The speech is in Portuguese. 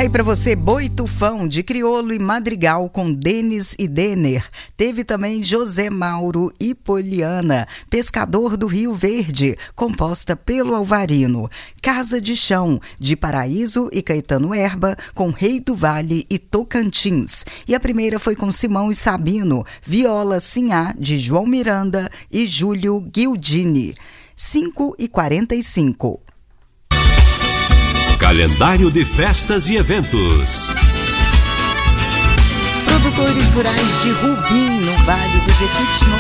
Tá aí pra você Boi Tufão, de Criolo e Madrigal, com Denis e Denner. Teve também José Mauro e Poliana, Pescador do Rio Verde, composta pelo Alvarino. Casa de Chão, de Paraíso e Caetano Herba, com Rei do Vale e Tocantins. E a primeira foi com Simão e Sabino, Viola Sinhá, de João Miranda e Júlio Guildini. 5h45. Calendário de festas e eventos. Produtores rurais de Rubim, no Vale do Jequitinhonha.